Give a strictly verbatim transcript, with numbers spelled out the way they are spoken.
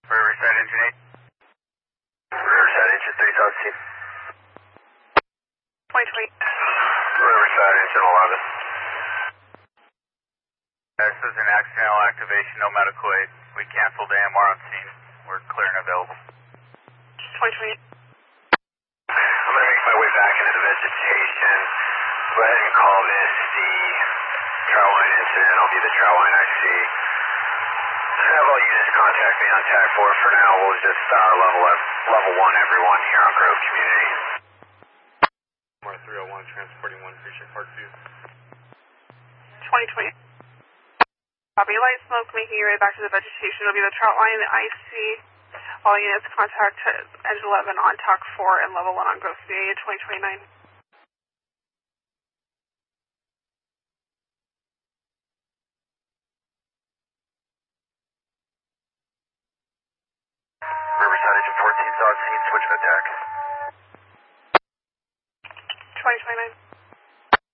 Riverside Engine eight. Riverside Engine three, South Sea. twenty twenty. Riverside Engine eleven. This is an accidental activation, no medical aid. We canceled A M R on scene. We're clear and available. twenty twenty. I'm going to make my way back into the vegetation. Go ahead and call this the trout line incident. I'll be the trout line I see. Have all units contact me on TAC four for now. We'll just uh, level up, level one everyone here on Grove Community. R three oh one transporting one Precinct Park two. twenty twenty. Copy. Light smoke making your way back to the vegetation. It'll be the trout line I see. All units contact Engine eleven on TAC four and level one on Grove Community twenty twenty-nine. Riverside Engine fourteen, on scene, switch to attack. twenty twenty-nine.